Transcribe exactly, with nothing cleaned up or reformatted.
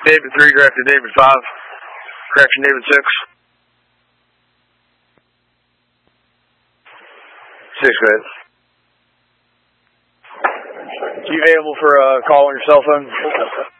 David three, corrected David five, correction David six. Six, go ahead. You available for a call on your cell phone?